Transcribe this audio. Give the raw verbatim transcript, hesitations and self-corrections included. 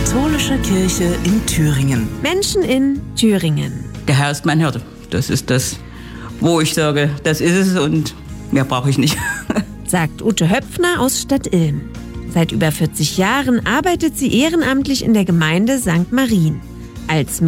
katholische Kirche in Thüringen. Menschen in Thüringen. Der Herr ist mein Hirte. Das ist das, wo ich sage, das ist es und mehr brauche ich nicht. Sagt Ute Höpfner aus Stadtilm. Seit über vierzig Jahren arbeitet sie ehrenamtlich in der Gemeinde Sankt Marien. Als